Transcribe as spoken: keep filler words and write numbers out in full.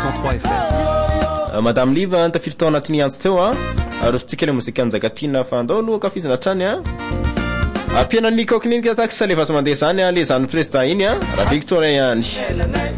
cent trois F M. Madame Liva tafiry tao anatiny antsy teo a ary tsika le mozika anjagatina fa andao aloha kafizana trany a apiana ny kokninika taxi le fasa mandeha zany a le zany president iny a raha Victoria ihany